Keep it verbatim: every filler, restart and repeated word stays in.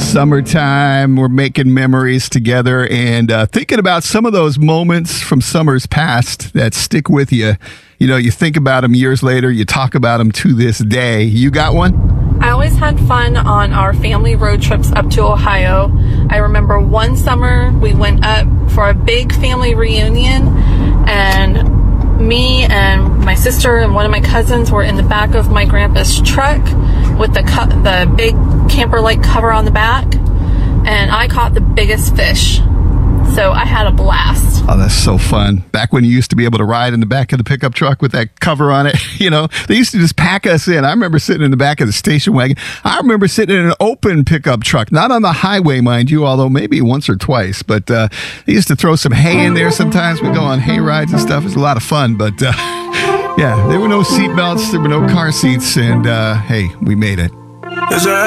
Summertime, we're making memories together and uh, thinking about some of those moments from summers past that stick with you. You know, you think about them years later, you talk about them to this day. You got one? I always had fun on our family road trips up to Ohio. I remember one summer we went up for a big family reunion, and me and my sister and one of my cousins were in the back of my grandpa's truck with the cu- the big camper-like cover on the back, and I caught the biggest fish. So I had a blast. Oh, that's so fun. Back when you used to be able to ride in the back of the pickup truck with that cover on it, you know, they used to just pack us in. I remember sitting in the back of the station wagon. I remember sitting in an open pickup truck, not on the highway, mind you, although maybe once or twice. But uh, they used to throw some hay in there sometimes. We'd go on hay rides and stuff. It was a lot of fun. But uh, yeah, there were no seat belts. There were no car seats. And uh, hey, we made it.